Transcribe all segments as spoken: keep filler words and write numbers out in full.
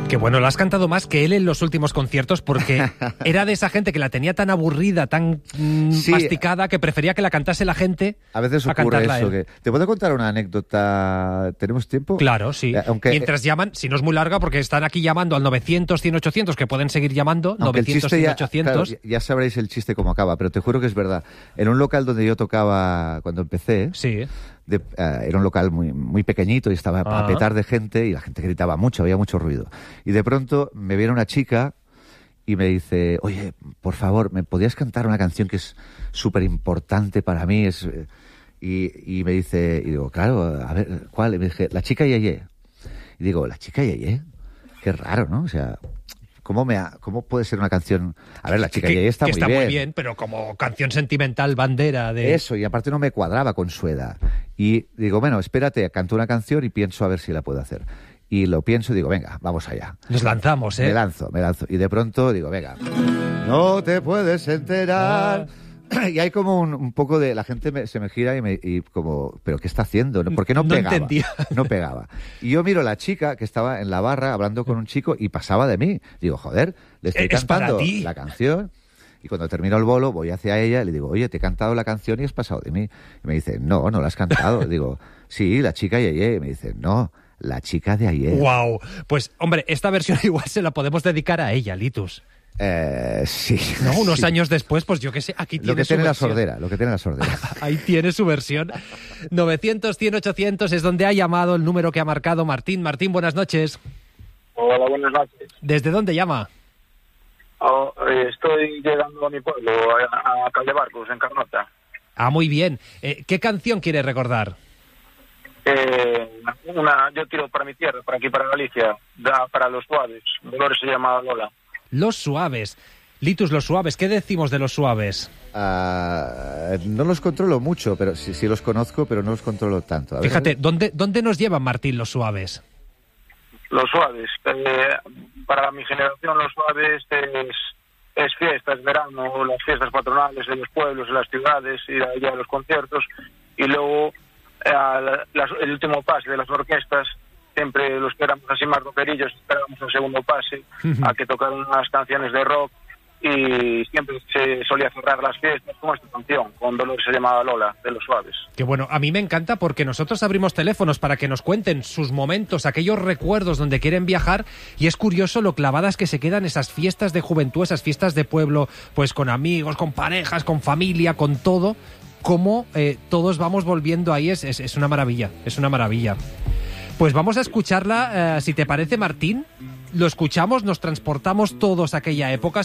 Que bueno, la has cantado más que él en los últimos conciertos porque era de esa gente que la tenía tan aburrida, tan mm, sí, masticada, que prefería que la cantase la gente. A veces a ocurre cantarla eso. él. Que... ¿Te puedo contar una anécdota? ¿Tenemos tiempo? Claro, sí. Eh, aunque, Mientras llaman, si no es muy larga, porque están aquí llamando al novecientos, cien, ochocientos, que pueden seguir llamando, novecientos, cien, ochocientos. Claro, ya sabréis el chiste cómo acaba, pero te juro que es verdad. En un local donde yo tocaba cuando empecé, sí. de, uh, era un local muy, muy pequeñito y estaba ah. a petar de gente y la gente gritaba mucho, había mucho ruido. Y de pronto me viene una chica y me dice, oye, por favor, ¿me podías cantar una canción que es súper importante para mí? Es... Y, y me dice, y digo, claro, a ver, ¿cuál? Y me dije, La chica Yeye. Y digo, ¿La chica Yeye? Qué raro, ¿no? O sea, ¿cómo, me ha, ¿cómo puede ser una canción? A ver, La chica que, Yeye está, que muy, está bien. muy bien, pero como canción sentimental, bandera de... Eso, y aparte no me cuadraba con su edad. Y digo, bueno, espérate, canto una canción y pienso a ver si la puedo hacer. Y lo pienso y digo, venga, vamos allá. Nos lanzamos, ¿eh? Me lanzo, me lanzo. Y de pronto digo, venga, no te puedes enterar... Ah. Y hay como un, un poco de... La gente me, se me gira y, me, y como... ¿Pero qué está haciendo? Porque no, no pegaba. Entendía. No pegaba. Y yo miro a la chica que estaba en la barra hablando con un chico y pasaba de mí. Digo, joder, le estoy es cantando para ti. la canción. Y cuando termino el bolo voy hacia ella y le digo, oye, te he cantado la canción y has pasado de mí. Y me dice, no, no la has cantado. Digo, sí, La chica Yeye. Y me dice, no, La chica de ayer. Wow. Pues, hombre, esta versión igual se la podemos dedicar a ella, Litus. Eh, sí. No, unos sí. años después, pues yo qué sé, aquí tiene lo que su tiene la versión. sordera, lo que tiene la sordera. Ahí tiene su versión. novecientos, cien, ochocientos es donde ha llamado el número que ha marcado Martín. Martín, buenas noches. Hola, buenas noches. ¿Desde dónde llama? Oh, eh, estoy llegando a mi pueblo, a, a Calle Barcos, en Carnota. Ah, muy bien. Eh, ¿Qué canción quiere recordar? Eh, una, yo tiro para mi tierra, para aquí, para Galicia, da, para Los Suaves. Dolores se llama Lola. Los Suaves. Litus, Los Suaves. ¿Qué decimos de Los Suaves? Uh, no los controlo mucho, pero sí, sí los conozco, pero no los controlo tanto. A ver, Fíjate, a ver. ¿dónde, ¿dónde nos llevan, Martín, Los Suaves? Los Suaves. Eh, para mi generación, Los Suaves es, es fiestas, verano, las fiestas patronales de los pueblos, de las ciudades, ir allá a los conciertos. Y luego, eh, la, la, el último pase de las orquestas, siempre los que éramos así más rockerillos esperábamos el segundo pase a que tocaran unas canciones de rock y siempre se solía cerrar las fiestas con esta canción, con Dolores se llamaba Lola, de Los Suaves. Que bueno, a mí me encanta porque nosotros abrimos teléfonos para que nos cuenten sus momentos, aquellos recuerdos donde quieren viajar, y es curioso lo clavadas que se quedan esas fiestas de juventud, esas fiestas de pueblo, pues con amigos, con parejas, con familia, con todo, cómo eh, todos vamos volviendo ahí, es, es, es una maravilla, es una maravilla. Pues vamos a escucharla, eh, si te parece, Martín. Lo escuchamos, nos transportamos todos a aquella época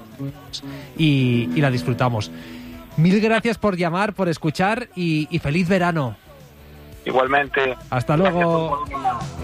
y, y la disfrutamos. Mil gracias por llamar, por escuchar y, y feliz verano. Igualmente. Hasta luego.